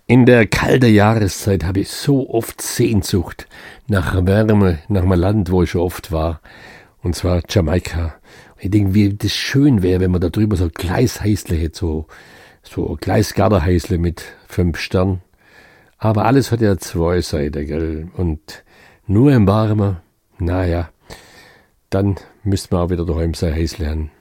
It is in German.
In der kalten Jahreszeit habe ich so oft Sehnsucht nach Wärme, nach einem Land, wo ich schon oft war, und zwar Jamaika. Ich denke, wie das schön wäre, wenn man da drüber so Gleishäusle hätte, so Gleisgartenhäusle mit 5 Sternen. Aber alles hat ja 2 Seiten, gell? Und nur im Warmen, naja, dann müsste man auch wieder daheim sein Häusle haben.